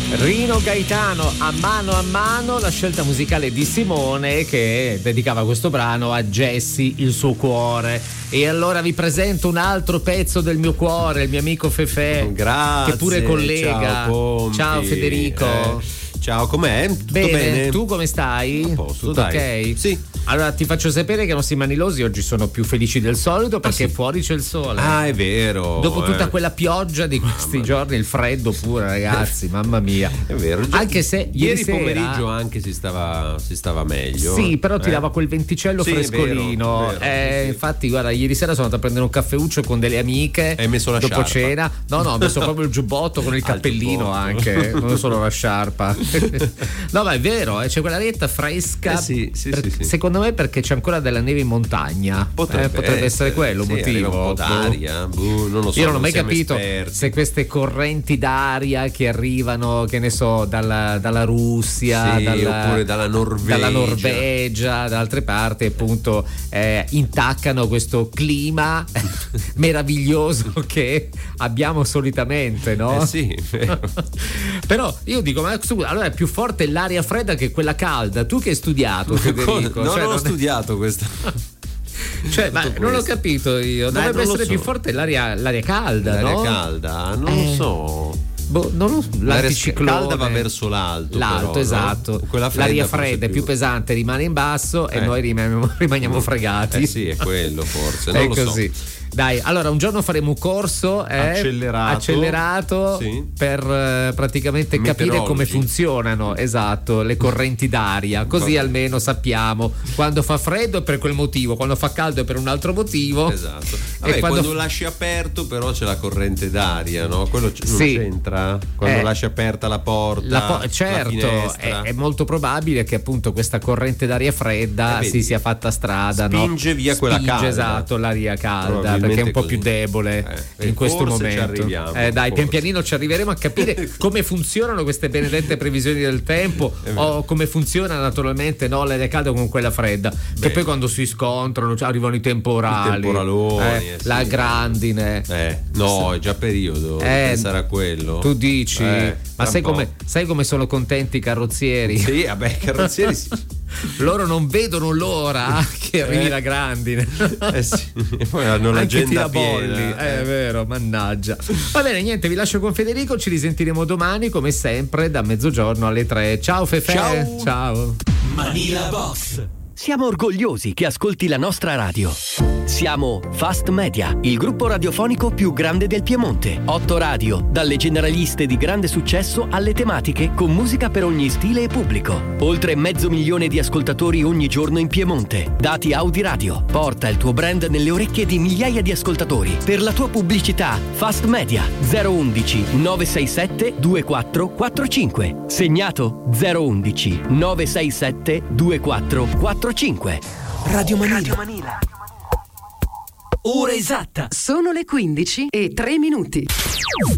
Rino Gaetano, a mano, la scelta musicale di Simone, che dedicava questo brano a Jessie, il suo cuore. E allora vi presento un altro pezzo del mio cuore, il mio amico Fefè. Grazie. Che pure collega. Ciao, ciao Federico. Ciao, com'è? Tutto bene? Tu come stai? A posto, tutto dai. ok? Sì. Allora ti faccio sapere che i nostri manilosi oggi sono più felici del solito perché fuori c'è il sole. Ah, è vero. Dopo tutta quella pioggia di questi giorni, il freddo pure, ragazzi, mamma mia. È vero. Anche se ieri sera, pomeriggio anche si stava meglio. Sì, però ti dava quel venticello frescolino. Vero, sì. Infatti, guarda, ieri sera sono andato a prendere un caffeuccio con delle amiche. Hai messo la dopo sciarpa? Cena. No, ho messo proprio il giubbotto con il cappellino anche, non solo la sciarpa. No, ma è vero, c'è quell'arietta fresca. Sì. Secondo me perché c'è ancora della neve in montagna. Potrebbe essere quello il motivo. Un po' d'aria. Non lo so. Io non ho mai capito esperti. se queste correnti d'aria che arrivano, che ne so, dalla Russia, oppure dalla Norvegia, da altre parti, appunto, intaccano questo clima meraviglioso che abbiamo solitamente, no? Sì, vero. Però io dico, ma allora è più forte l'aria fredda che quella calda. Tu che hai studiato, Federico? Non ho studiato questo. Cioè, ma non l'ho capito io. Dovrebbe essere più forte l'aria calda, no? L'aria calda? Non lo so. Non lo so. L'anticiclone calda va verso l'alto, però, esatto. No? L'aria fredda è più pesante, rimane in basso e noi rimaniamo fregati. Sì, è quello forse. Non è lo così. So. Dai, allora un giorno faremo un corso accelerato sì, per praticamente capire come funzionano, esatto, le correnti d'aria, così almeno sappiamo quando fa freddo è per quel motivo, quando fa caldo è per un altro motivo. Esatto. Vabbè, quando lasci aperto però c'è la corrente d'aria, no? Quello non c'entra? Quando lasci aperta la porta, certo, la finestra. È molto probabile che appunto questa corrente d'aria fredda si sia fatta strada, spinge via quella calda. Esatto, l'aria calda, perché è un po' più debole in questo momento. Ci arriviamo, dai, pian pianino ci arriveremo a capire come funzionano queste benedette previsioni del tempo o come funziona naturalmente l'aria calda con quella fredda. Che poi quando si scontrano arrivano i temporaloni, la grandine. No, è già periodo di pensare a quello. Tu dici? Ma sai come sono contenti i carrozzieri? Sì, vabbè, i carrozzieri loro non vedono l'ora che arrivi la grandine. Sì. Poi hanno l'agenda piena. È vero, mannaggia. Va bene, niente, vi lascio con Federico, ci risentiremo domani come sempre da mezzogiorno alle 3. Ciao Fefè. Ciao. Manila Box. Siamo orgogliosi che ascolti la nostra radio. Siamo Fast Media, il gruppo radiofonico più grande del Piemonte. 8 radio, dalle generaliste di grande successo alle tematiche con musica per ogni stile e pubblico. Oltre 500.000 di ascoltatori ogni giorno in Piemonte. Dati Audi Radio. Porta il tuo brand nelle orecchie di migliaia di ascoltatori. Per la tua pubblicità, Fast Media 011 967 2445. Segnato 011 967 2445. Radio Manila. Ora esatta. Sono le 15:03.